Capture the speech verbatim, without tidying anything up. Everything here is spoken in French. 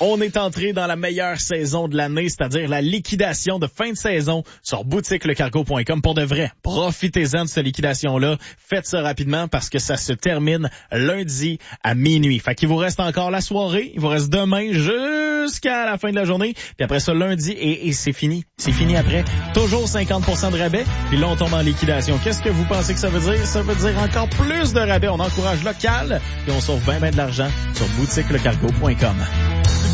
On est entré dans la meilleure saison de l'année, c'est-à-dire la liquidation de fin de saison sur boutique le cargo point com. Pour de vrai, profitez-en de cette liquidation-là. Faites ça rapidement parce que ça se termine lundi à minuit. Fait qu'il vous reste encore la soirée, il vous reste demain jusqu'à la fin de la journée. Puis après ça, lundi, et, et c'est fini. C'est fini après. Toujours cinquante pour cent de rabais. Puis là, on tombe en liquidation. Qu'est-ce que vous pensez que ça veut dire? Ça veut dire encore plus de rabais. On encourage local et on sauve bien, bien de l'argent sur boutique le cargo point com.